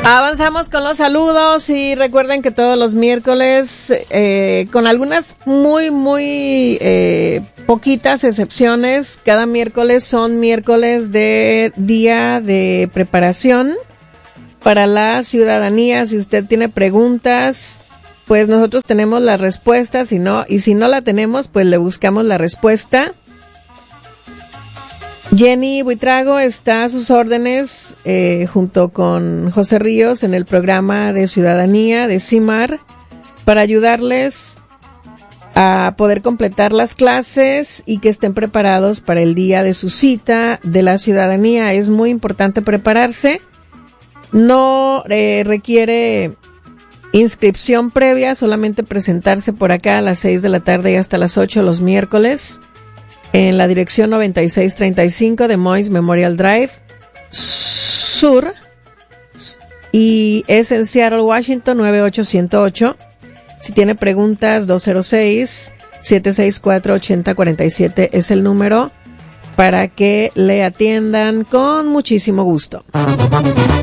Avanzamos con los saludos y recuerden que todos los miércoles, con algunas muy poquitas excepciones, cada miércoles son miércoles de día de preparación para la ciudadanía. Si usted tiene preguntas, pues nosotros tenemos las respuestas, y si no la tenemos, pues le buscamos la respuesta. Jenny Buitrago está a sus órdenes, junto con José Ríos, en el programa de ciudadanía de CIMAR, para ayudarles a poder completar las clases y que estén preparados para el día de su cita de la ciudadanía. Es muy importante prepararse. No requiere inscripción previa, solamente presentarse por acá a las 6 de la tarde y hasta las 8 los miércoles, en la dirección 9635 de Moines Memorial Drive Sur, y es en Seattle, Washington 98108. Si tiene preguntas, 206-764-8047 es el número para que le atiendan con muchísimo gusto.